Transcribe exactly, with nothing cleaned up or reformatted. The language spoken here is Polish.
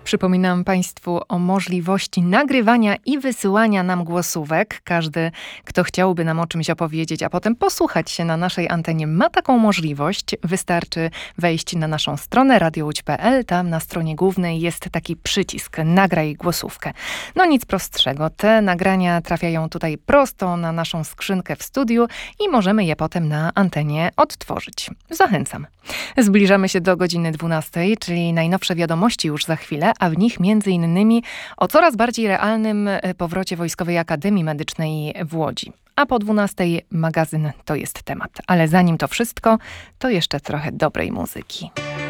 Przypominam Państwu o możliwości nagrywania i wysyłania nam głosówek. Każdy, kto chciałby nam o czymś opowiedzieć, a potem posłuchać się na naszej antenie, ma taką możliwość. Wystarczy wejść na naszą stronę radio łódź kropka pe el. Tam na stronie głównej jest taki przycisk nagraj głosówkę. No nic prostszego. Te nagrania trafiają tutaj prosto na naszą skrzynkę w studiu i możemy je potem na antenie odtworzyć. Zachęcam. Zbliżamy się do godziny dwunastej, czyli najnowsze wiadomości już za chwilę, a w nich między innymi o coraz bardziej realnym powrocie Wojskowej Akademii Medycznej w Łodzi. A po dwunastej magazyn To jest temat. Ale zanim to wszystko, to jeszcze trochę dobrej muzyki.